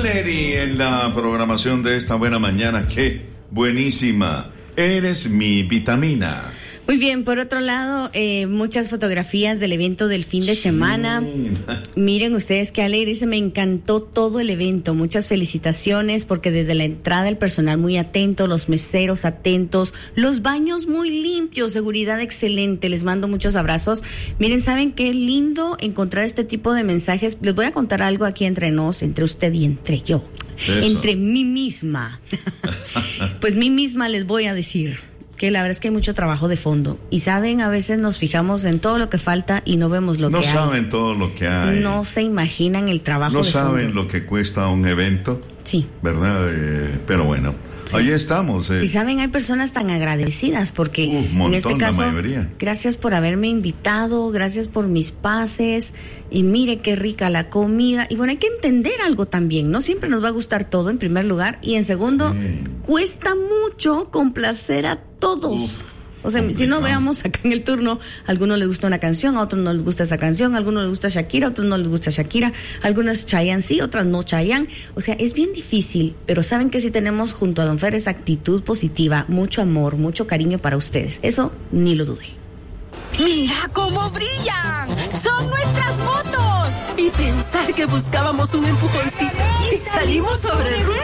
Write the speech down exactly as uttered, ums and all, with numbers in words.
Valerie en la programación de esta buena mañana. ¡Qué buenísima! Eres mi vitamina. Muy bien, por otro lado, eh, muchas fotografías del evento del fin de semana. Sí. Miren ustedes qué alegre, se me encantó todo el evento. Muchas felicitaciones porque desde la entrada el personal muy atento, los meseros atentos, los baños muy limpios, seguridad excelente. Les mando muchos abrazos. Miren, ¿saben qué lindo encontrar este tipo de mensajes? Les voy a contar algo aquí entre nos, entre usted y entre yo. Eso. Entre mí misma. Pues mí misma les voy a decir que la verdad es que hay mucho trabajo de fondo. Y saben, a veces nos fijamos en todo lo que falta y no vemos lo no que hay. No saben todo lo que hay. No se imaginan el trabajo no de fondo. No saben lo que cuesta un evento. Sí. ¿Verdad? Eh, pero bueno, sí. Ahí estamos. Eh. Y saben, hay personas tan agradecidas porque uh, montón, en este caso, la mayoría. Gracias por haberme invitado, gracias por mis pases. Y mire qué rica la comida. Y bueno, hay que entender algo también, no siempre nos va a gustar todo en primer lugar. Y en segundo, sí. Cuesta mucho complacer a todos. Uf, o sea, complicado. Si no veamos acá en el turno, a algunos les gusta una canción, a otros no les gusta esa canción, a algunos les gusta Shakira, a otros no les gusta Shakira, a algunas Chayanne sí, otras no Chayanne. O sea, es bien difícil, pero saben que si tenemos junto a Don Fer esa actitud positiva, mucho amor, mucho cariño para ustedes. Eso ni lo dude. ¡Mira cómo brillan! ¡Son nuestras motos! Y pensar que buscábamos un empujoncito y salimos sobre ruedas.